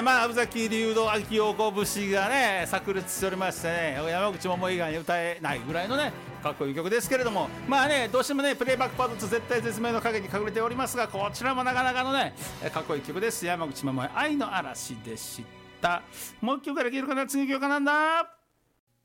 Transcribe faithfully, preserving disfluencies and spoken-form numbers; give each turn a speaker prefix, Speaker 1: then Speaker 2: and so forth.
Speaker 1: まあ宇崎竜道秋大節がね炸裂しておりましてね、山口百恵以外に歌えないぐらいのねかっこいい曲ですけれども、まあねどうしてもねプレイバックパートと絶対絶命の影に隠れておりますが、こちらもなかなかのねかっこいい曲です。山口百恵愛の嵐でした。もう一曲からいけるかな、次の曲はなんだ。